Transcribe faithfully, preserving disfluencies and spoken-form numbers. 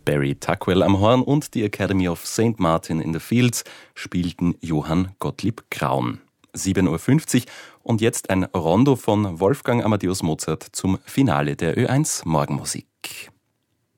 Barry Tuckwell am Horn und die Academy of Saint Martin in the Fields spielten Johann Gottlieb Graun. sieben Uhr fünfzig und jetzt ein Rondo von Wolfgang Amadeus Mozart zum Finale der Ö eins Morgenmusik.